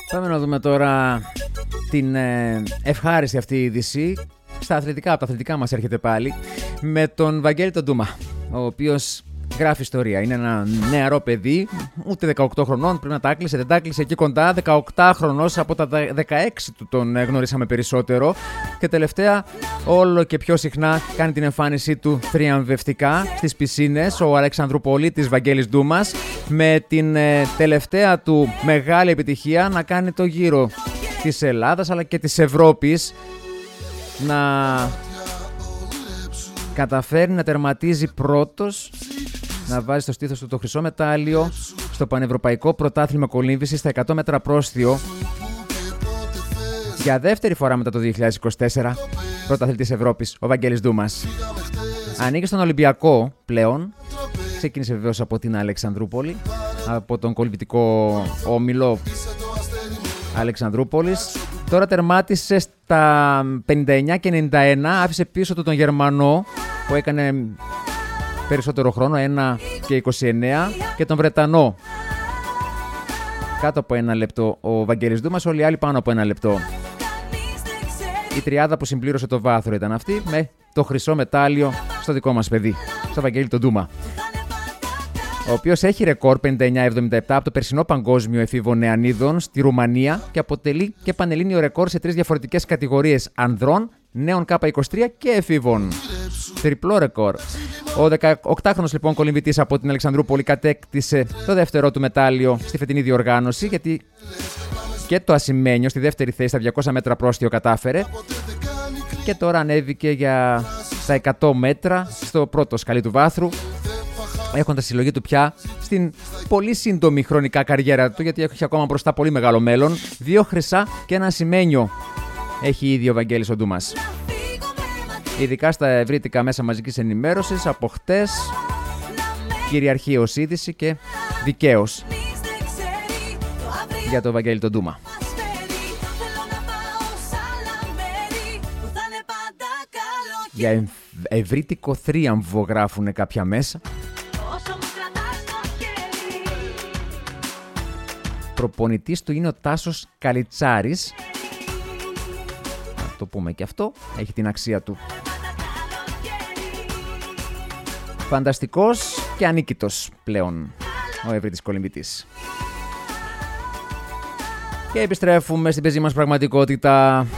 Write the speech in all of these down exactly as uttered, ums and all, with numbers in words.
Πάμε να δούμε τώρα την ε, ευχάριστη αυτή είδηση. Στα αθλητικά, από τα αθλητικά μας έρχεται πάλι, με τον Βαγγέλη τον Ντούμα, ο οποίος γράφει ιστορία. Είναι ένα νεαρό παιδί, ούτε δεκαοκτώ χρονών, πριν να τα άκλεισε, δεν τα άκλεισε εκεί κοντά. δεκαοκτάχρονος, από τα δεκαέξι του τον γνωρίσαμε περισσότερο. Και τελευταία, όλο και πιο συχνά κάνει την εμφάνισή του θριαμβευτικά στις πισίνες. Ο Αλεξανδρουπολίτης Βαγγέλης Ντούμας, με την ε, τελευταία του μεγάλη επιτυχία να κάνει το γύρο της Ελλάδας αλλά και της Ευρώπης. Να καταφέρει να τερματίζει πρώτος, να βάζει στο στήθος του το χρυσό μετάλλιο στο Πανευρωπαϊκό Πρωτάθλημα Κολύμβησης στα εκατό μέτρα πρόστιο για δεύτερη φορά μετά το δύο χιλιάδες είκοσι τέσσερα. Πρωταθλητής Ευρώπης ο Βαγγέλης Ντούμας. Ανήκει στον Ολυμπιακό πλέον. Ξεκίνησε βεβαίως από την Αλεξανδρούπολη, από τον κολυμβητικό όμιλο Αλεξανδρούπολης. Τώρα τερμάτισε στα πενήντα εννιά και ενενήντα ένα, άφησε πίσω του τον Γερμανό που έκανε περισσότερο χρόνο, ένα και είκοσι εννέα, και τον Βρετανό. Κάτω από ένα λεπτό ο Βαγγέλης Ντούμας, όλοι οι άλλοι πάνω από ένα λεπτό. Η τριάδα που συμπλήρωσε το βάθρο ήταν αυτή, με το χρυσό μετάλλιο στο δικό μας παιδί, στο Βαγγέλη τον Ντούμα, ο οποίος έχει ρεκόρ πενήντα εννιά εβδομήντα επτά από το περσινό παγκόσμιο εφήβων νεανίδων στη Ρουμανία και αποτελεί και πανελλήνιο ρεκόρ σε τρεις διαφορετικές κατηγορίες ανδρών, νέων κάπα είκοσι τρία και εφήβων. Τριπλό ρεκόρ. Ο δεκαοκτάχρονος λοιπόν κολυμβητής από την Αλεξανδρούπολη κατέκτησε το δεύτερο του μετάλλιο στη φετινή διοργάνωση, γιατί και το ασημένιο στη δεύτερη θέση στα διακόσια μέτρα πρόστιο κατάφερε, και τώρα ανέβηκε για τα εκατό μέτρα στο πρώτο σκαλί του βάθρου, έχοντας τη συλλογή του πια στην πολύ σύντομη χρονικά καριέρα του, γιατί έχει ακόμα μπροστά πολύ μεγάλο μέλλον. Δύο χρυσά και ένα ασημένιο έχει ήδη ο Βαγγέλης ο Ντούμας. Ειδικά στα ευρύτικα μέσα μαζικής ενημέρωσης από χτες κυριαρχεί ως είδηση, και δικαίως για τον Βαγγέλη τον Ντούμα. Για ευρύτικο θρίαμβο γράφουνε κάποια μέσα. Προπονητής του είναι ο Τάσος Καλιτσάρης. Να το πούμε και αυτό, έχει την αξία του. Φανταστικός και ανίκητος πλέον ο ευρύτης κολυμβητής. Και επιστρέφουμε στην πεζή μας πραγματικότητα.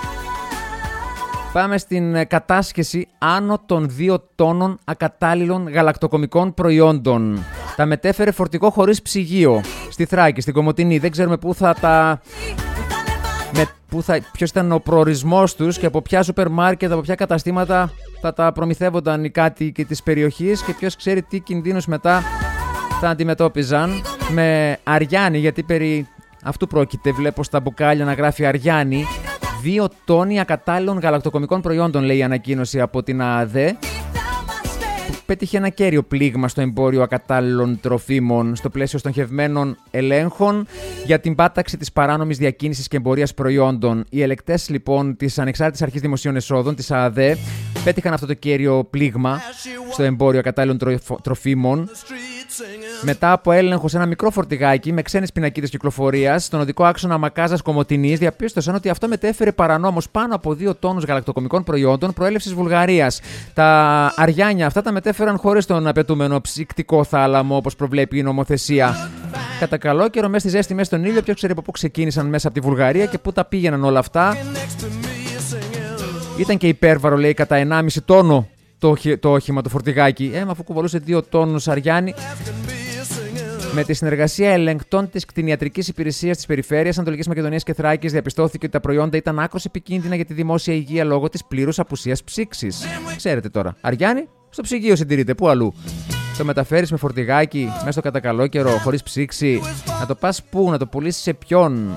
Πάμε στην κατάσχεση άνω των δύο τόνων ακατάλληλων γαλακτοκομικών προϊόντων. Τα μετέφερε φορτηγό χωρίς ψυγείο στη Θράκη, στην Κομοτηνή. Δεν ξέρουμε πού θα τα... Με... Πού θα... Ποιος ήταν ο προορισμός τους και από ποια σούπερ μάρκετ, από ποια καταστήματα θα τα προμηθεύονταν οι κάτοικοι της περιοχής, και ποιος ξέρει τι κινδύνους μετά θα αντιμετώπιζαν. Με Αριάννη, γιατί περί αυτού πρόκειται. Βλέπω στα μπουκάλια να γράφει Αριάννη. Δύο τόνοι ακατάλληλων γαλακτοκομικών προϊόντων, λέει η ανακοίνωση από την ΑΑΔΕ. Πέτυχε ένα κέριο πλήγμα στο εμπόριο ακατάλληλων τροφίμων στο πλαίσιο στοχευμένων ελέγχων για την πάταξη της παράνομης διακίνησης και εμπορίας προϊόντων. Οι ελεκτές λοιπόν της Ανεξάρτητης Αρχής Δημοσίων Εσόδων, της ΑΑΔΕ, πέτυχαν αυτό το κέριο πλήγμα στο εμπόριο ακατάλληλων τροφίμων μετά από έλεγχο σε ένα μικρό φορτηγάκι με ξένες πινακίδες κυκλοφορίας στον οδικό άξονα Μακάζας Κομοτηνής. Διαπίστωσαν ότι αυτό μετέφερε παρανόμως πάνω από δύο τόνους γαλακτοκομικών προϊόντων προέλευσης Βουλγαρίας. Τα αριάνια αυτά τα μετέφεραν χωρίς τον απαιτούμενο ψυκτικό θάλαμο, όπως προβλέπει η νομοθεσία. Κατά καλό καιρό, μέσα στη ζέστη, μέσα στον ήλιο, ποιος ξέρει από πού ξεκίνησαν μέσα από τη Βουλγαρία και πού τα πήγαιναν όλα αυτά. Ήταν και υπέρβαρο, λέει, κατά ενάμιση τόνο το, το όχημα, το φορτηγάκι. Ε, αφού κουβαλούσε δύο τόνους αριάνι. Με τη συνεργασία ελεγκτών της κτηνιατρικής υπηρεσίας της περιφέρειας Ανατολικής Μακεδονίας και Θράκης, διαπιστώθηκε ότι τα προϊόντα ήταν άκρως επικίνδυνα για τη δημόσια υγεία λόγω της πλήρους απουσίας ψήξης. Ξέρετε τώρα, αριάνι στο ψυγείο συντηρείται, πού αλλού? Το μεταφέρεις με φορτηγάκι μέσα στο κατακαλό καιρό, χωρίς ψήξη, να το πας πού, να το πουλήσεις σε ποιον?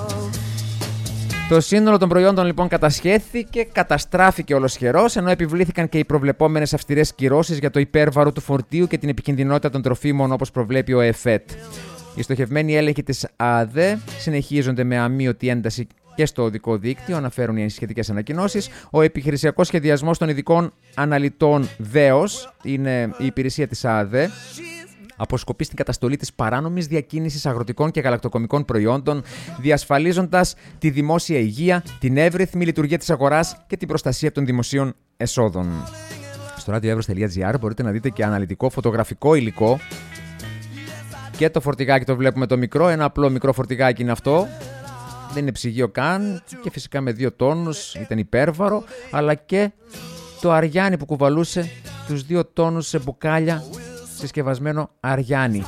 Το σύνολο των προϊόντων λοιπόν κατασχέθηκε, καταστράφηκε ολοσχερός, ενώ επιβλήθηκαν και οι προβλεπόμενες αυστηρές κυρώσεις για το υπέρβαρο του φορτίου και την επικινδυνότητα των τροφίμων, όπως προβλέπει ο ΕΦΕΤ. Οι στοχευμένοι έλεγχοι της ΑΔΕ συνεχίζονται με αμείωτη ένταση και στο οδικό δίκτυο, αναφέρουν οι σχετικές ανακοινώσεις. Ο επιχειρησιακός σχεδιασμός των ειδικών αναλυτών ΔΕΟΣ είναι η υπηρεσία της ΑΔΕ, αποσκοπεί στην καταστολή της παράνομης διακίνησης αγροτικών και γαλακτοκομικών προϊόντων, διασφαλίζοντας τη δημόσια υγεία, την εύρυθμη λειτουργία της αγοράς και την προστασία των δημοσίων εσόδων. Στο radioevros τελεία gr μπορείτε να δείτε και αναλυτικό φωτογραφικό υλικό. Και το φορτηγάκι το βλέπουμε το μικρό, ένα απλό μικρό φορτηγάκι είναι αυτό. Δεν είναι ψυγείο καν και φυσικά με δύο τόνους, ήταν υπέρβαρο, αλλά και το αριάνι που κουβαλούσε τους δύο τόνους σε μπουκάλια, συσκευασμένο αριάνι.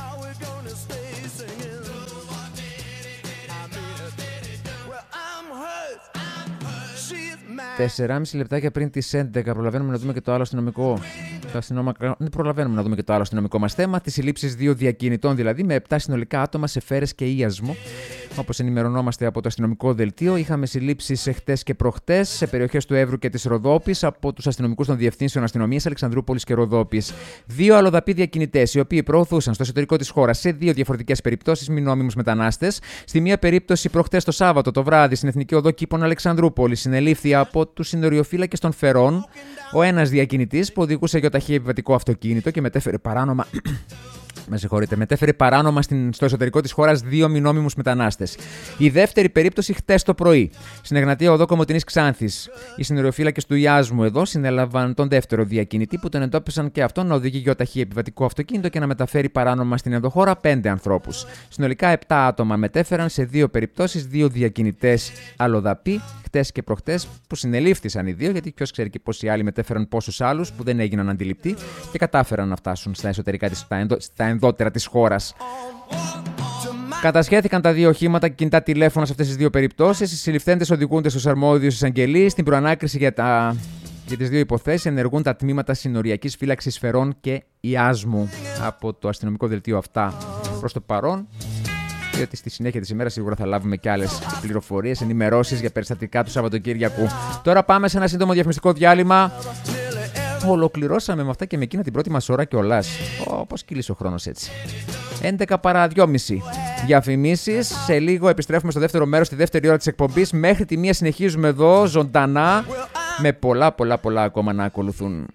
Τεσσεράμιση λεπτάκια πριν τις έντεκα προλαβαίνουμε να δούμε και το άλλο αστυνομικό. Το αστυνόμα... Δεν προλαβαίνουμε να δούμε και το άλλο αστυνομικό μας θέμα. Τις συλλήψεις δύο διακινητών, δηλαδή με επτά συνολικά άτομα σε φέρες και ίασμο. Όπως ενημερωνόμαστε από το αστυνομικό δελτίο, είχαμε συλλήψεις εχθές και προχτές σε περιοχές του Εύρου και της Ροδόπης από τους αστυνομικούς των διευθύνσεων αστυνομίας Αλεξανδρούπολης και Ροδόπης. Δύο αλλοδαποί διακινητές, οι οποίοι προωθούσαν στο εσωτερικό της χώρας σε δύο διαφορετικές περιπτώσεις μη νόμιμους μετανάστες. Στη μία περίπτωση, προχτές το Σάββατο το βράδυ, στην Εθνική Οδό Κήπων Αλεξανδρούπολης, συνελήφθη από τους συνοριοφύλακες των Φερών ο ένας διακινητής που οδηγούσε γιοταχή επιβατικό αυτοκίνητο και μετέφερε παράνομα. Με συγχωρείτε, μετέφερε παράνομα στην, στο εσωτερικό της χώρας δύο μη νόμιμους μετανάστες. Η δεύτερη περίπτωση χτες το πρωί. Στην Εγνατία Οδό Κομοτηνής Ξάνθης. Οι συνοριοφύλακες του Ιάσμου εδώ συνέλαβαν τον δεύτερο διακινητή που τον εντόπισαν και αυτόν να οδηγεί γιοταχή επιβατικό αυτοκίνητο και να μεταφέρει παράνομα στην ενδοχώρα πέντε ανθρώπους. Συνολικά επτά άτομα μετέφεραν σε δύο περιπτώσεις δύο διακινητές αλλοδαποί. Χτες και προχτές που συνελήφθησαν οι δύο, γιατί ποιος ξέρει και πόσοι άλλοι μετέφεραν πόσους άλλους που δεν έγιναν αντιληπτοί και κατάφεραν να φτάσουν στα εσωτερικά της, στα, ενδο, στα ενδότερα της χώρας. Κατασχέθηκαν τα δύο οχήματα και κινητά τηλέφωνα σε αυτές τις δύο περιπτώσεις. Οι συλληφθέντες οδηγούνται στους αρμόδιους εισαγγελείς. Στην προανάκριση για, τα, για τις δύο υποθέσεις ενεργούν τα τμήματα συνοριακής φύλαξης Φερών και Ιάσμου από το αστυνομικό δελτίο αυτά προς το παρόν. Διότι στη συνέχεια της ημέρας σίγουρα θα λάβουμε και άλλες πληροφορίες, ενημερώσεις για περιστατικά του Σαββατοκύριακου. Τώρα πάμε σε ένα σύντομο διαφημιστικό διάλειμμα. Ολοκληρώσαμε με αυτά και με εκείνα την πρώτη μας ώρα κιόλας. Ω, πώς κύλησε ο χρόνος έτσι. έντεκα παρά δυόμιση. Διαφημίσεις. Σε λίγο επιστρέφουμε στο δεύτερο μέρος, στη δεύτερη ώρα της εκπομπής. Μέχρι τη μία συνεχίζουμε εδώ ζωντανά με πολλά πολλά πολλά ακόμα να ακολουθούν.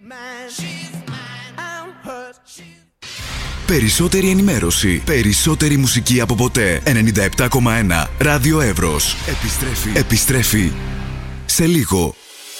Περισσότερη ενημέρωση, περισσότερη μουσική από ποτέ. ενενήντα επτά κόμμα ένα Ράδιο Εύρος. Επιστρέφει. Επιστρέφει σε λίγο.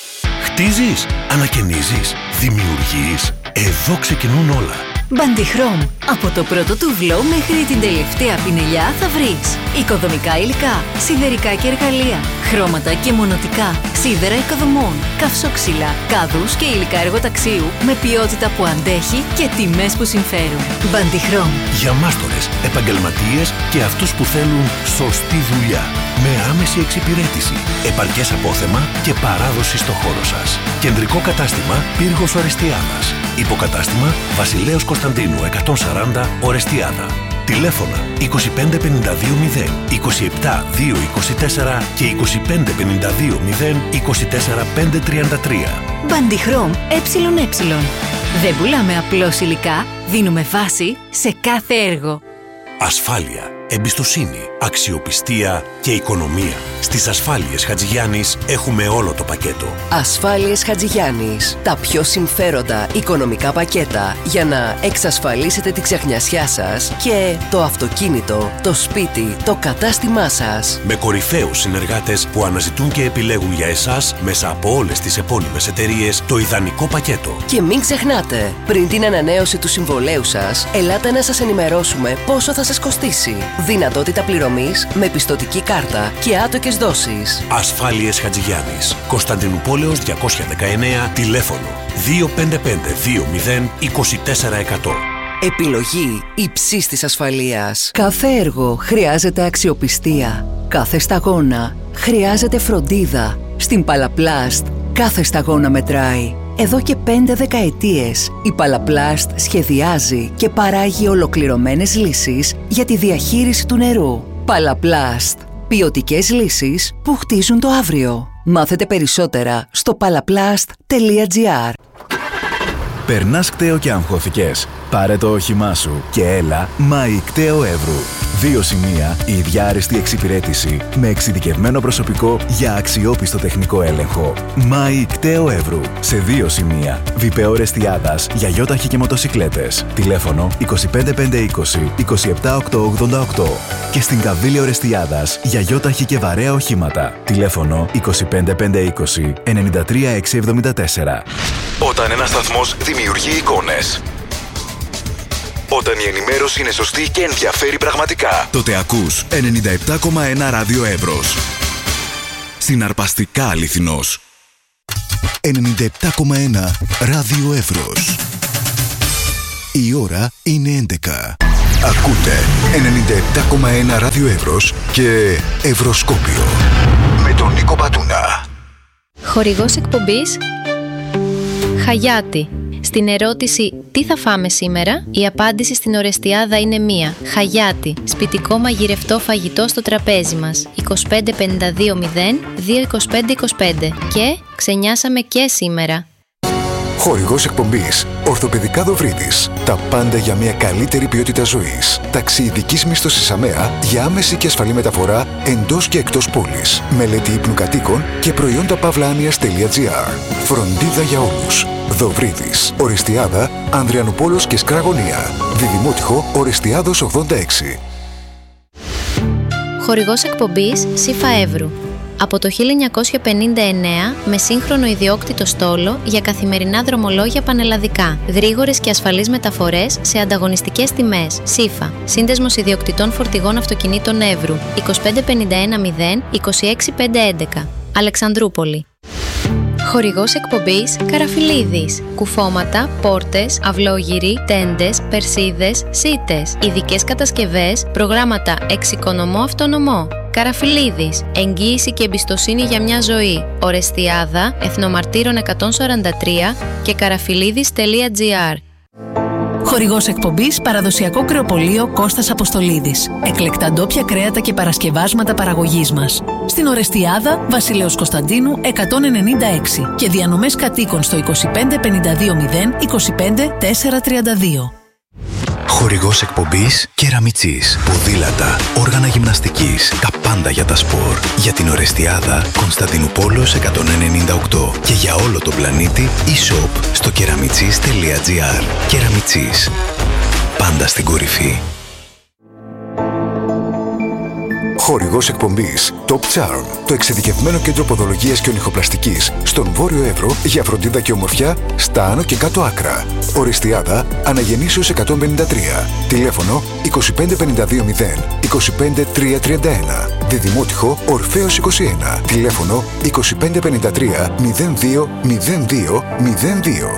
Χτίζεις, ανακαινίζεις, δημιουργείς. Εδώ ξεκινούν όλα. Μπαντιχρόμ. Από το πρώτο τουβλό μέχρι την τελευταία πινελιά θα βρεις οικοδομικά υλικά, σιδερικά και εργαλεία, χρώματα και μονοτικά, σίδερα οικοδομών, καυσόξυλα, κάδους και υλικά εργοταξίου με ποιότητα που αντέχει και τιμές που συμφέρουν. Μπαντιχρόμ. Για μάστορες, επαγγελματίες και αυτούς που θέλουν σωστή δουλειά. Με άμεση εξυπηρέτηση, επαρκές απόθεμα και παράδοση στο χώρο σας. Κεντρικό κατάστημα Πύργος Ορεστιάδας. Υποκατάστημα Βασιλέως Κωνσταντίνου εκατόν σαράντα Ορεστιάδα. Τηλέφωνα είκοσι πέντε πενήντα δύο μηδέν, είκοσι επτά δύο είκοσι τέσσερα και είκοσι πέντε πενήντα δύο μηδέν, είκοσι τέσσερα πέντε τριάντα τρία. Μπαντιχρόμ ΕΕ. Δεν πουλάμε απλώς υλικά, δίνουμε βάση σε κάθε έργο. Ασφάλεια, εμπιστοσύνη, αξιοπιστία και οικονομία. Στις Ασφάλειες Χατζηγιάννης έχουμε όλο το πακέτο. Ασφάλειες Χατζηγιάννης. Τα πιο συμφέροντα οικονομικά πακέτα για να εξασφαλίσετε τη ξεχνιασιά σας και το αυτοκίνητο, το σπίτι, το κατάστημά σας. Με κορυφαίους συνεργάτες που αναζητούν και επιλέγουν για εσάς μέσα από όλες τις επώνυμες εταιρείες το ιδανικό πακέτο. Και μην ξεχνάτε, πριν την ανανέωση του συμβολέου σας, ελάτε να σας ενημερώσουμε πόσο θα σας κοστίσει. Δυνατότητα πληρωμής με πιστωτική κάρτα και άτοκες δόσεις. Ασφάλειες Χατζηγιάννης. Κωνσταντινούπολεως διακόσια δεκαεννέα, τηλέφωνο δύο πέντε πέντε δύο μηδέν είκοσι τέσσερα εκατό. Επιλογή υψής της ασφαλείας. Κάθε έργο χρειάζεται αξιοπιστία. Κάθε σταγόνα χρειάζεται φροντίδα. Στην Παλαπλάστ κάθε σταγόνα μετράει. Εδώ και πέντε δεκαετίες η Παλαπλάστ σχεδιάζει και παράγει ολοκληρωμένες λύσεις για τη διαχείριση του νερού. Παλαπλάστ. Ποιοτικές λύσεις που χτίζουν το αύριο. Μάθετε περισσότερα στο παλαπλάστ τελεία τζι άρ. Περνάς κταίο και αγχώθηκες? Πάρε το όχημά σου και έλα Μαϊ Κταίο Εύρου. Δύο σημεία, η ίδια άρεστη εξυπηρέτηση με εξειδικευμένο προσωπικό για αξιόπιστο τεχνικό έλεγχο. ΜΑΗ κταίο Εύρου. Σε δύο σημεία. Βιπεό Ρεστιάδας για γιόταχη και μοτοσικλέτες. Τηλέφωνο είκοσι πέντε πεντακόσια είκοσι είκοσι επτά οκτακόσια ογδόντα οκτώ. Και στην Καβίλιο Ρεστιάδας για γιόταχη και βαρέα οχήματα. Τηλέφωνο είκοσι πέντε πεντακόσια είκοσι ενενήντα τρία εξακόσια εβδομήντα τέσσερα. Όταν ένας σταθμός δημιουργεί εικόνες, όταν η ενημέρωση είναι σωστή και ενδιαφέρει πραγματικά, τότε ακούς ενενήντα επτά κόμμα ένα Ράδιο Εύρος. Συναρπαστικά αληθινός. ενενήντα επτά κόμμα ένα Ράδιο Εύρος. Η ώρα είναι έντεκα. Ακούτε ενενήντα επτά κόμμα ένα Ράδιο Εύρος και Ευρωσκόπιο με τον Νίκο Πατούνα. Χορηγός εκπομπής Χαγιάτι. Στην ερώτηση «Τι θα φάμε σήμερα?» η απάντηση στην Ορεστιάδα είναι μία. Χαγιάτι. Σπιτικό μαγειρευτό φαγητό στο τραπέζι μας. είκοσι πέντε πενήντα δύο μηδέν δύο είκοσι πέντε είκοσι πέντε. Και ξενιάσαμε και σήμερα. Χορηγός εκπομπής Ορθοπαιδικά Δοβρίδης. Τα πάντα για μια καλύτερη ποιότητα ζωής. Ταξί ειδικής μίσθωσης ΑΜΕΑ για άμεση και ασφαλή μεταφορά εντός και εκτός πόλης. Μελέτη ύπνου κατοίκων και προϊόντα παύλα-άνοιας τελεία τζι άρ. Φροντίδα για όλους. Δοβρίδης. Οριστιάδα, Ανδριανούπολος και Σκραγωνία. Διδημότυχο Οριστιάδος ογδόντα έξι. Χορηγός εκπομπής ΣΥΦΑ Εύρου. Από το χίλια εννιακόσια πενήντα εννέα με σύγχρονο ιδιόκτητο στόλο για καθημερινά δρομολόγια πανελλαδικά. Γρήγορες και ασφαλείς μεταφορές σε ανταγωνιστικές τιμές. ΣΥΦΑ. Σύνδεσμος ιδιοκτητών φορτηγών αυτοκινήτων Εύρου. είκοσι πέντε πενήντα ένα μηδέν είκοσι έξι πεντακόσια έντεκα. Αλεξανδρούπολη. Χορηγός εκπομπής Καραφιλίδης. Κουφώματα, πόρτες, αυλόγυροι, τέντες, περσίδες, σίτες. Ειδικές κατασκευές, προγράμματα εξοικονομώ αυτονομώ. Καραφιλίδης. Εγγύηση και εμπιστοσύνη για μια ζωή. Ορεστιάδα, Εθνομαρτύρων εκατόν σαράντα τρία και καραφιλίδης τελεία τζι άρ. Χορηγός εκπομπής Παραδοσιακό Κρεοπωλείο Κώστας Αποστολίδης. Εκλεκτά ντόπια κρέατα και παρασκευάσματα παραγωγής μας. Στην Ορεστιάδα, Βασιλέως Κωνσταντίνου εκατόν ενενήντα έξι και διανομές κατοίκων στο είκοσι πέντε πενήντα δύο μηδέν είκοσι πέντε τετρακόσια τριάντα δύο. Χορηγός εκπομπής Κεραμιτσής. Ποδήλατα, όργανα γυμναστικής, τα πάντα για τα σπορ. Για την Ορεστιάδα, Κωνσταντινούπολος εκατόν ενενήντα οκτώ. Και για όλο τον πλανήτη, e-shop στο κεραμιτσής τελεία τζι άρ. Κεραμιτσής. Πάντα στην κορυφή. Χορηγός εκπομπής Top Charm, το εξειδικευμένο κέντρο ποδολογίας και ονυχοπλαστικής στον Βόρειο Εύρο για φροντίδα και ομορφιά στα άνω και κάτω άκρα. Οριστιάδα, Αναγεννήσεως εκατόν πενήντα τρία. Τηλέφωνο είκοσι πέντε πενήντα δύο μηδέν είκοσι πέντε τριακόσια τριάντα ένα. Διδημότυχο Ορφέως είκοσι ένα. Τηλέφωνο είκοσι πέντε πενήντα τρία μηδέν δύο μηδέν δύο μηδέν δύο.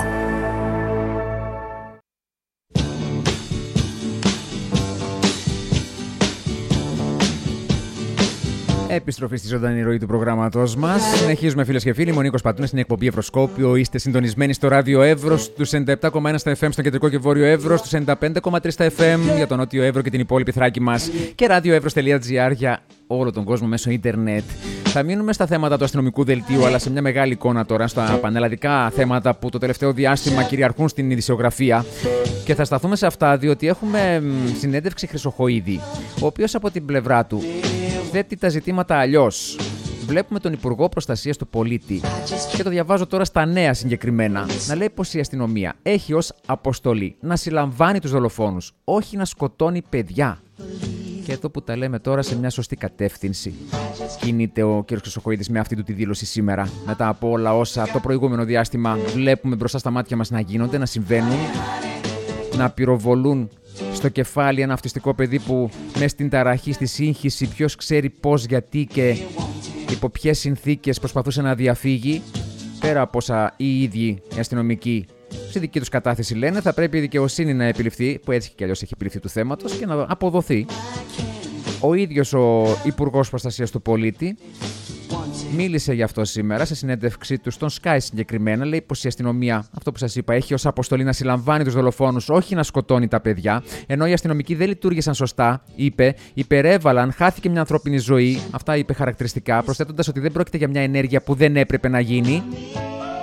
Επιστροφή στη ζωντανή ροή του προγράμματός μας. Συνεχίζουμε, φίλες και φίλοι. Είμαι ο Νίκος Πατούνας, στην εκπομπή Ευρωσκόπιο. Είστε συντονισμένοι στο ράδιο Εύρος, στους ενενήντα επτά κόμμα ένα στα εφ εμ στο κεντρικό και βόρειο Εύρο, στους ενενήντα πέντε κόμμα τρία στα εφ εμ για τον νότιο Εύρο και την υπόλοιπη Θράκη μας και radioevros τελεία τζι άρ για όλο τον κόσμο μέσω ίντερνετ. Θα μείνουμε στα θέματα του αστυνομικού δελτίου, αλλά σε μια μεγάλη εικόνα τώρα, στα πανελλαδικά θέματα που το τελευταίο διάστημα κυριαρχούν στην ειδησιογραφία. Και θα σταθούμε σε αυτά, διότι έχουμε συνέντευξη Χρυσοχοΐδη, ο οποίος από την πλευρά του θέτει τα ζητήματα αλλιώς. Βλέπουμε τον Υπουργό Προστασίας του Πολίτη και το διαβάζω τώρα στα νέα συγκεκριμένα να λέει πως η αστυνομία έχει ως αποστολή να συλλαμβάνει τους δολοφόνους, όχι να σκοτώνει παιδιά. Και εδώ που τα λέμε τώρα σε μια σωστή κατεύθυνση κινείται ο κ. Χρυσοχοΐδης με αυτή του τη δήλωση σήμερα, μετά από όλα όσα το προηγούμενο διάστημα βλέπουμε μπροστά στα μάτια μας να γίνονται, να συμβαίνουν, να πυροβολούν στο κεφάλι ένα αυτιστικό παιδί που μες στην ταραχή, στη σύγχυση, ποιος ξέρει πώς, γιατί και υπό ποιες συνθήκες προσπαθούσε να διαφύγει. Πέρα από όσα οι ίδιοι οι αστυνομικοί στη δική τους κατάθεση λένε, θα πρέπει η δικαιοσύνη να επιληφθεί, που έτσι και αλλιώς έχει επιληφθεί του θέματος, και να αποδοθεί. Ο ίδιος ο Υπουργός Προστασίας του Πολίτη μίλησε γι' αυτό σήμερα σε συνέντευξή του στον Sky συγκεκριμένα. Λέει πως η αστυνομία, αυτό που σας είπα, έχει ως αποστολή να συλλαμβάνει τους δολοφόνους, όχι να σκοτώνει τα παιδιά. Ενώ οι αστυνομικοί δεν λειτουργήσαν σωστά, είπε, υπερέβαλαν, χάθηκε μια ανθρώπινη ζωή. Αυτά είπε χαρακτηριστικά, προσθέτοντας ότι δεν πρόκειται για μια ενέργεια που δεν έπρεπε να γίνει.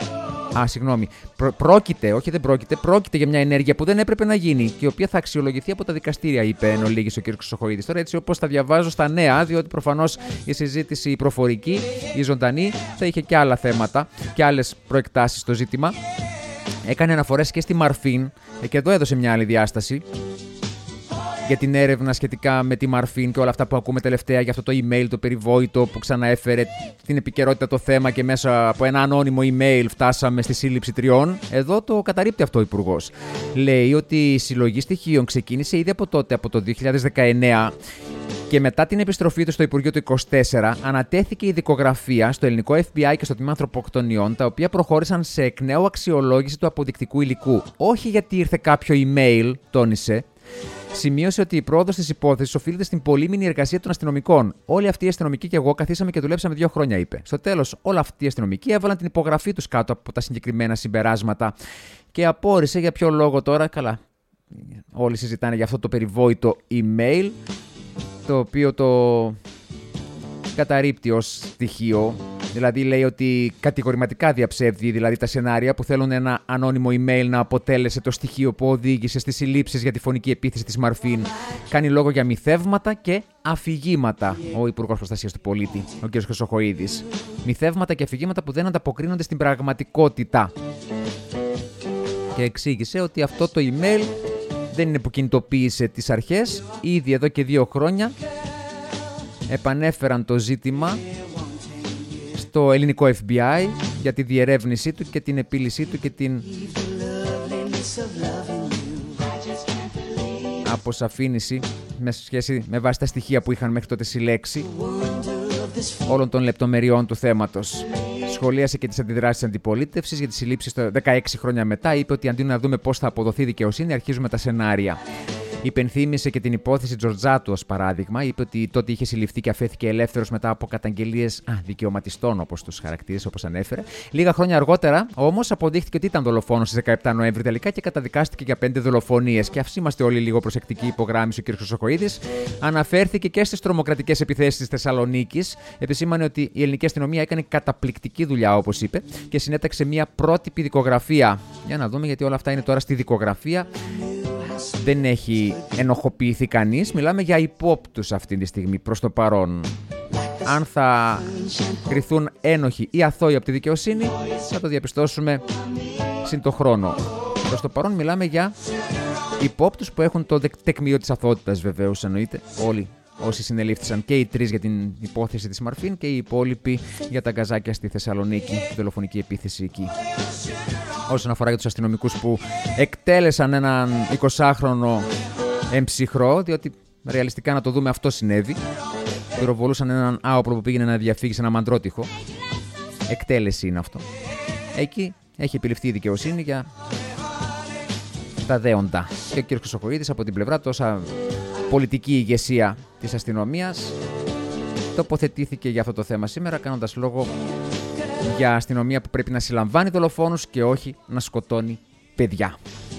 Α, συγγνώμη. Προ, πρόκειται, όχι δεν πρόκειται, πρόκειται για μια ενέργεια που δεν έπρεπε να γίνει και η οποία θα αξιολογηθεί από τα δικαστήρια, είπε εν ολίγης ο κ. Χρυσοχοΐδης. Τώρα, έτσι όπως τα διαβάζω στα νέα, διότι προφανώς η συζήτηση η προφορική, η ζωντανή, θα είχε και άλλα θέματα και άλλες προεκτάσεις στο ζήτημα. Έκανε αναφορές και στη Μαρφίν, και εδώ έδωσε μια άλλη διάσταση για την έρευνα σχετικά με τη Μαρφίν και όλα αυτά που ακούμε τελευταία για αυτό το email, το περιβόητο που ξαναέφερε την επικαιρότητα το θέμα και μέσα από ένα ανώνυμο email φτάσαμε στη σύλληψη τριών. Εδώ το καταρρίπτει αυτό ο Υπουργός. Λέει ότι η συλλογή στοιχείων ξεκίνησε ήδη από τότε, από το δύο χιλιάδες δεκαεννέα. Και μετά την επιστροφή του στο Υπουργείο του είκοσι τέσσερα, ανατέθηκε η δικογραφία στο ελληνικό εφ μπι άι και στο τμήμα ανθρωποκτονιών, τα οποία προχώρησαν σε εκ νέου αξιολόγηση του αποδεικτικού υλικού. Όχι γιατί ήρθε κάποιο email, τόνισε. Σημείωσε ότι η πρόοδος της υπόθεσης οφείλεται στην πολύμηνη εργασία των αστυνομικών. Όλοι αυτοί οι αστυνομικοί και εγώ καθίσαμε και δουλέψαμε δύο χρόνια, είπε. Στο τέλος, όλοι αυτοί οι αστυνομικοί έβαλαν την υπογραφή τους κάτω από τα συγκεκριμένα συμπεράσματα. Και απόρρισε για ποιο λόγο τώρα. Καλά, όλοι συζητάνε για αυτό το περιβόητο email, το οποίο το καταρρίπτει ως στοιχείο. Δηλαδή λέει ότι κατηγορηματικά διαψεύδει δηλαδή τα σενάρια που θέλουν ένα ανώνυμο email να αποτέλεσε το στοιχείο που οδήγησε στις συλλήψεις για τη φωνική επίθεση της Μαρφίν. Κάνει λόγο για μυθεύματα και αφηγήματα ο Υπουργός Προστασίας του Πολίτη, ο κ. Χρυσοχοΐδης. Μυθεύματα και αφηγήματα που δεν ανταποκρίνονται στην πραγματικότητα. Και εξήγησε ότι αυτό το email δεν είναι που κινητοποίησε τις αρχές. Ήδη εδώ και δύο χρόνια επανέφεραν το ζήτημα στο ελληνικό εφ μπι άι για τη διερεύνησή του και την επίλυσή του και την αποσαφήνιση με σχέση με βάση τα στοιχεία που είχαν μέχρι τότε συλλέξει όλων των λεπτομεριών του θέματος. Σχολίασε και τις αντιδράσεις της αντιπολίτευσης για τις συλλήψεις δεκαέξι χρόνια μετά. Είπε ότι αντί να δούμε πώς θα αποδοθεί δικαιοσύνη, αρχίζουμε τα σενάρια. Υπενθύμησε και την υπόθεση Τζορτζάτου ως παράδειγμα. Είπε ότι τότε είχε συλληφθεί και αφέθηκε ελεύθερος μετά από καταγγελίες δικαιωματιστών, όπως τους χαρακτήρισε, όπως ανέφερε. Λίγα χρόνια αργότερα, όμως, αποδείχθηκε ότι ήταν δολοφόνος στις δεκαεπτά Νοέμβρη τελικά και καταδικάστηκε για πέντε δολοφονίες. Και αυτοί είμαστε όλοι λίγο προσεκτικοί, υπογράμμισε ο κ. Χρυσοχοΐδης. Αναφέρθηκε και στις τρομοκρατικές επιθέσεις της Θεσσαλονίκης. Επισήμανε ότι η ελληνική αστυνομία έκανε καταπληκτική δουλειά, όπως είπε, και συνέταξε μια πρότυπη δικογραφία. Για να δούμε, γιατί όλα αυτά είναι τώρα στη δικογραφία. Δεν έχει ενοχοποιηθεί κανείς. Μιλάμε για υπόπτους αυτή τη στιγμή προς το παρόν. Αν θα κριθούν ένοχοι ή αθώοι από τη δικαιοσύνη, θα το διαπιστώσουμε συν το χρόνο. Προς το παρόν μιλάμε για υπόπτους που έχουν το τεκμήριο της αθωότητας, βεβαίως εννοείται. Όλοι όσοι συνελήφθησαν, και οι τρεις για την υπόθεση της Μαρφίν και οι υπόλοιποι για τα γκαζάκια στη Θεσσαλονίκη, τη δολοφονική επίθεση εκεί. Όσον αφορά για τους αστυνομικούς που εκτέλεσαν έναν εικοσάχρονο εμψυχρό, διότι ρεαλιστικά να το δούμε αυτό συνέβη. Πυροβολούσαν έναν άοπλο που πήγαινε να διαφύγει σε ένα μαντρότυχο. Εκτέλεση είναι αυτό. Εκεί έχει επιληφθεί η δικαιοσύνη για τα δέοντα. Και ο κ. Χρυσοχοΐδης από την πλευρά τόσα πολιτική ηγεσία της αστυνομίας τοποθετήθηκε για αυτό το θέμα σήμερα, κάνοντας λόγο για αστυνομία που πρέπει να συλλαμβάνει δολοφόνους και όχι να σκοτώνει παιδιά.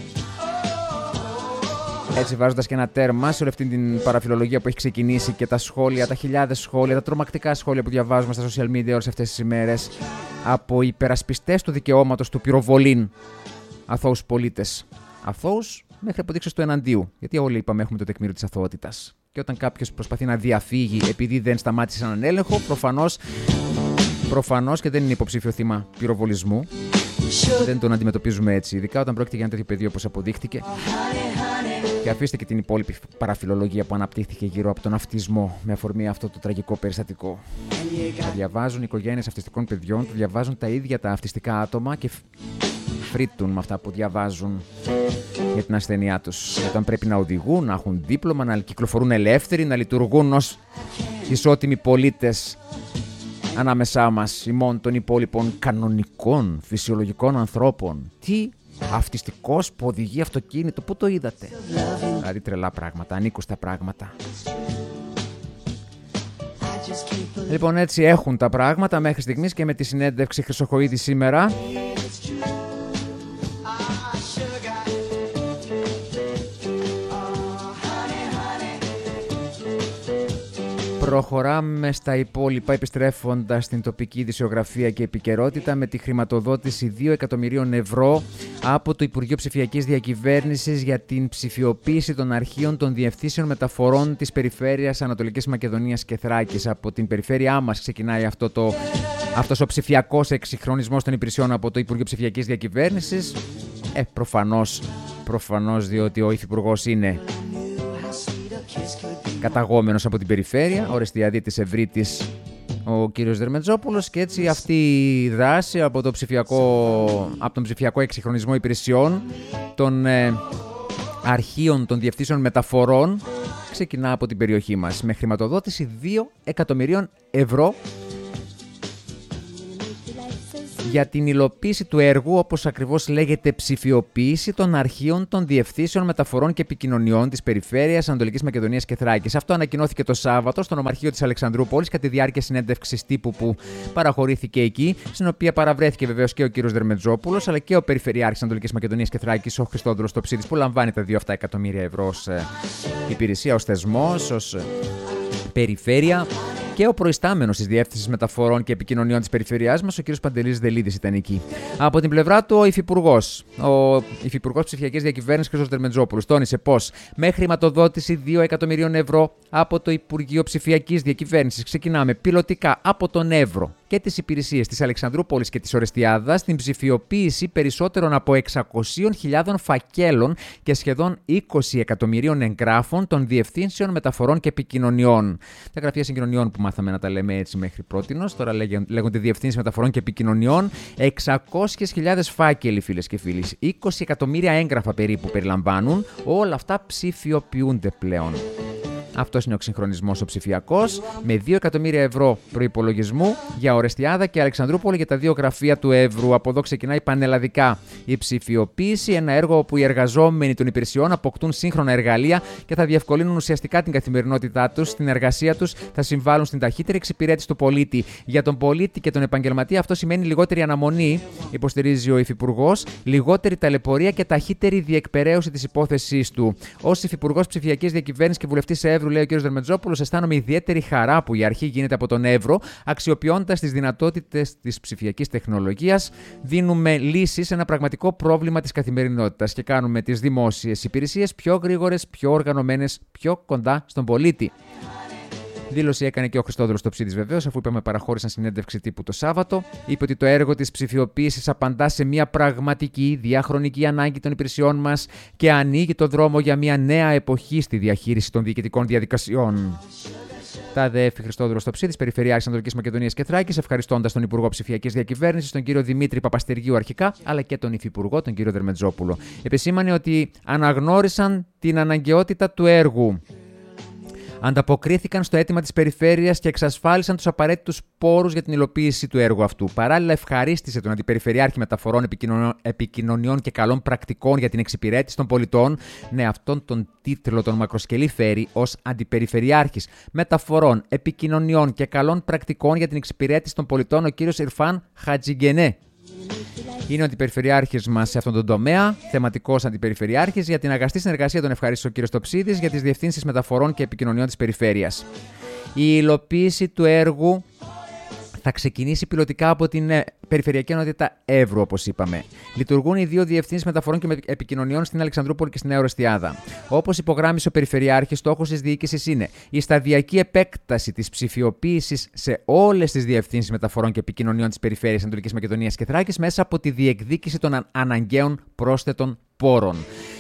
Έτσι, βάζοντας και ένα τέρμα σε όλη αυτή την παραφιλολογία που έχει ξεκινήσει και τα σχόλια, τα χιλιάδες σχόλια, τα τρομακτικά σχόλια που διαβάζουμε στα social media όλες αυτές τις ημέρες από υπερασπιστές του δικαιώματος του πυροβολήν αθώους πολίτες. Αθώους μέχρι αποδείξεις του εναντίου. Γιατί όλοι είπαμε έχουμε το τεκμήριο της αθωότητας. Και όταν κάποιος προσπαθεί να διαφύγει επειδή δεν σταμάτησε έναν έλεγχο, προφανώς. Προφανώς και δεν είναι υποψήφιο θύμα πυροβολισμού. Δεν τον αντιμετωπίζουμε έτσι, ειδικά όταν πρόκειται για ένα τέτοιο πεδίο όπως αποδείχτηκε. Και αφήστε και την υπόλοιπη παραφιλολογία που αναπτύχθηκε γύρω από τον αυτισμό με αφορμή αυτό το τραγικό περιστατικό. Το διαβάζουν οι οικογένειες αυτιστικών παιδιών, το διαβάζουν τα ίδια τα αυτιστικά άτομα και φρύτουν με αυτά που διαβάζουν για την ασθένειά τους. Όταν πρέπει να οδηγούν, να έχουν δίπλωμα, να κυκλοφορούν ελεύθεροι, να λειτουργούν ως ισότιμοι πολίτες ανάμεσά μας, ημών των υπόλοιπων κανονικών, φυσιολογικών ανθρώπων. Τι αυτιστικός που οδηγεί αυτοκίνητο, πού το είδατε? Δηλαδή τρελά πράγματα, ανήκουστα πράγματα. Λοιπόν, έτσι έχουν τα πράγματα μέχρι στιγμής και με τη συνέντευξη Χρυσοχοΐδη σήμερα. Προχωράμε στα υπόλοιπα, επιστρέφοντας στην τοπική ειδησιογραφία και επικαιρότητα με τη χρηματοδότηση δύο εκατομμυρίων ευρώ από το Υπουργείο Ψηφιακής Διακυβέρνησης για την ψηφιοποίηση των αρχείων των διευθύνσεων μεταφορών της περιφέρειας Ανατολικής Μακεδονίας και Θράκης. Από την περιφέρειά μας ξεκινάει αυτό το, αυτός ο ψηφιακός εξυγχρονισμός των υπηρεσιών από το Υπουργείο Ψηφιακής Διακυβέρνησης. Ε, προφανώς, προφανώς διότι ο Υφυπουργός είναι καταγόμενος από την περιφέρεια, οριστιαδί της Ευρύτης ο κύριος Δερμετζόπουλος, και έτσι αυτή η δράση από, το ψηφιακό, από τον ψηφιακό εξυγχρονισμό υπηρεσιών των ε, αρχείων των διευθύνσεων μεταφορών ξεκινά από την περιοχή μας με χρηματοδότηση δύο εκατομμυρίων ευρώ για την υλοποίηση του έργου, όπως ακριβώς λέγεται, ψηφιοποίηση των αρχείων των διευθύνσεων μεταφορών και επικοινωνιών της περιφέρειας Ανατολικής Μακεδονίας και Θράκης. Αυτό ανακοινώθηκε το Σάββατο στο νομαρχείο της Αλεξανδρούπολης κατά τη διάρκεια συνέντευξης τύπου που παραχωρήθηκε εκεί, στην οποία παραβρέθηκε βεβαίως και ο κύριος Δερμετζόπουλος, αλλά και ο Περιφερειάρχης Ανατολικής Μακεδονίας και Θράκης, ο Χριστόδουλος Τοψίδης, που λαμβάνει τα δύο αυτά εκατομμύρια ευρώ ως υπηρεσία, ως θεσμός, ως περιφέρεια. Και ο προϊστάμενος της Διεύθυνσης Μεταφορών και Επικοινωνιών της περιφερειάς μας, ο κ. Παντελής Δελίδης, ήταν εκεί. Από την πλευρά του, ο Υφυπουργός, ο Υφυπουργός Ψηφιακής Διακυβέρνησης, Χρήστος Δερμετζόπουλος, τόνισε πως με χρηματοδότηση δύο εκατομμυρίων ευρώ από το Υπουργείο Ψηφιακής Διακυβέρνησης ξεκινάμε πιλωτικά από τον Εύρο και τις υπηρεσίες της Αλεξανδρούπολης και της Ορεστιάδας στην ψηφιοποίηση περισσότερων από εξακόσιες χιλιάδες φακέλων και σχεδόν είκοσι εκατομμυρίων εγγράφων των Διευθύνσεων Μεταφορών και Επικοινωνιών. Τα γραφεία συγκοινωνιών που μάθαμε να τα λέμε έτσι μέχρι πρότινος, τώρα λέγονται Διευθύνσεις Μεταφορών και Επικοινωνιών. εξακόσιες χιλιάδες φάκελοι, φίλες και φίλοι, είκοσι εκατομμύρια έγγραφα περίπου περιλαμβάνουν. Όλα αυτά ψηφιοποιούνται πλέον. Αυτός είναι ο εξυγχρονισμός ο ψηφιακός, με δύο εκατομμύρια ευρώ προϋπολογισμού για Ορεστιάδα και Αλεξανδρούπολη για τα δύο γραφεία του Εύρου. Από εδώ ξεκινάει πανελλαδικά η ψηφιοποίηση, ένα έργο όπου οι εργαζόμενοι των υπηρεσιών αποκτούν σύγχρονα εργαλεία και θα διευκολύνουν ουσιαστικά την καθημερινότητά τους, την εργασία τους, θα συμβάλλουν στην ταχύτερη εξυπηρέτηση του πολίτη. Για τον πολίτη και τον επαγγελματία αυτό σημαίνει λιγότερη αναμονή, υποστηρίζει ο Υφυπουργός, λιγότερη ταλαιπωρία και ταχύτερη διεκπεραίωση της υπόθεσής του. Ως Υφυπουργός Ψηφιακής Διακυβέρνησης και βουλευτής Εύρου, λέει ο κ. Δερμετζόπουλος, αισθάνομαι ιδιαίτερη χαρά που η αρχή γίνεται από τον Εύρο, αξιοποιώντας τις δυνατότητες της ψηφιακής τεχνολογίας. Δίνουμε λύσεις σε ένα πραγματικό πρόβλημα της καθημερινότητας και κάνουμε τις δημόσιες υπηρεσίες πιο γρήγορες, πιο οργανωμένες, πιο κοντά στον πολίτη. Δήλωση έκανε και ο Χριστόδουλος Τοψίδης, βεβαίως, αφού είπαμε παραχώρησαν συνέντευξη τύπου το Σάββατο. Είπε ότι το έργο της ψηφιοποίησης απαντά σε μια πραγματική διαχρονική ανάγκη των υπηρεσιών μας και ανοίγει το δρόμο για μια νέα εποχή στη διαχείριση των διοικητικών διαδικασιών. Τα δε έφη Χριστόδουλος Τοψίδης, Περιφερειάρχης Ανατολικής Μακεδονίας και Θράκης, ευχαριστώντας τον Υπουργό Ψηφιακής Διακυβέρνησης, τον κύριο Δημήτρη Παπαστεργίου αρχικά, αλλά και τον Υφυπουργό, τον κύριο Δερμετζόπουλο. Επεσήμανε ότι αναγνώρισαν την αναγκαιότητα του έργου. Ανταποκρίθηκαν στο αίτημα της περιφέρειας και εξασφάλισαν τους απαραίτητους πόρους για την υλοποίηση του έργου αυτού. Παράλληλα, ευχαρίστησε τον Αντιπεριφερειάρχη Μεταφορών, Επικοινωνιών και Καλών Πρακτικών για την εξυπηρέτηση των πολιτών. Ναι, αυτόν τον τίτλο τον μακροσκελή φέρει ως Αντιπεριφερειάρχης Μεταφορών, Επικοινωνιών και Καλών Πρακτικών για την εξυπηρέτηση των πολιτών ο κύριος Ιρφάν Χατζιγκενέ. Είναι ο αντιπεριφερειάρχης μας σε αυτόν τον τομέα, θεματικός αντιπεριφερειάρχης. Για την αγαστή συνεργασία τον ευχαρίστησε ο κύριος Τοψίδης για τις διευθύνσεις μεταφορών και επικοινωνιών της περιφέρειας. Η υλοποίηση του έργου θα ξεκινήσει πιλωτικά από την Περιφερειακή Ενότητα Εύρου, όπως είπαμε. Λειτουργούν οι δύο διευθύνσεις μεταφορών και επικοινωνιών στην Αλεξανδρούπολη και στην Νέα Ορεστιάδα. Όπως υπογράμμισε ο Περιφερειάρχης, στόχος της διοίκησης είναι η σταδιακή επέκταση της ψηφιοποίησης σε όλες τις διευθύνσεις μεταφορών και επικοινωνιών της Περιφέρειας Ανατολικής Μακεδονίας και Θράκης μέσα από τη διεκδίκηση των αναγκαίων πρόσθετων πόρων.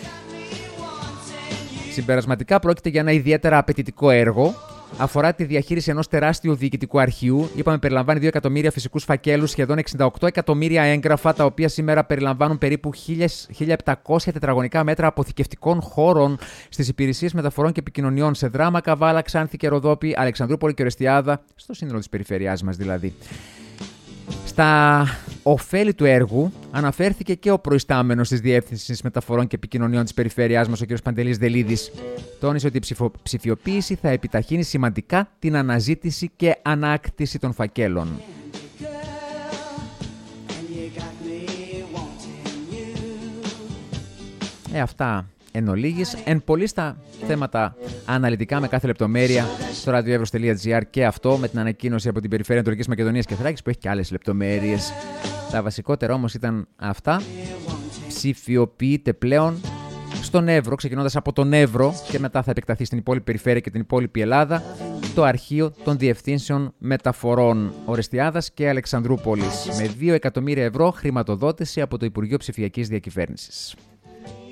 Συμπερασματικά, πρόκειται για ένα ιδιαίτερα απαιτητικό έργο. Αφορά τη διαχείριση ενός τεράστιου διοικητικού αρχείου. Είπαμε, περιλαμβάνει δύο εκατομμύρια φυσικούς φακέλους, σχεδόν εξήντα οκτώ εκατομμύρια έγγραφα, τα οποία σήμερα περιλαμβάνουν περίπου χίλια επτακόσια τετραγωνικά μέτρα αποθηκευτικών χώρων στις υπηρεσίες μεταφορών και επικοινωνιών σε Δράμα, Καβάλα, Ξάνθη και Ροδόπη, Αλεξανδρούπολη και Ορεστιάδα, στο σύνολο της περιφερειάς μας δηλαδή. Στα ωφέλη του έργου αναφέρθηκε και ο προϊστάμενος της Διεύθυνσης Μεταφορών και Επικοινωνιών της περιφέρειάς μας, ο κ. Παντελής Δελίδης. Τόνισε ότι η ψηφο... ψηφιοποίηση θα επιταχύνει σημαντικά την αναζήτηση και ανάκτηση των φακέλων. Ε, αυτά εν ολίγης. Εν πολύ στα θέματα αναλυτικά με κάθε λεπτομέρεια στο radioevros τελεία gr και αυτό με την ανακοίνωση από την Περιφέρεια Ανατολικής Μακεδονίας και Θράκης που έχει και άλλες λεπτομέρειες. Τα βασικότερα όμως ήταν αυτά. Ψηφιοποιείται πλέον στον Εύρο, ξεκινώντας από τον Εύρο και μετά θα επεκταθεί στην υπόλοιπη περιφέρεια και την υπόλοιπη Ελλάδα, το αρχείο των διευθύνσεων μεταφορών Ορεστιάδας και Αλεξανδρούπολης με δύο εκατομμύρια ευρώ χρηματοδότηση από το Υπουργείο Ψηφιακής Διακυβέρνησης.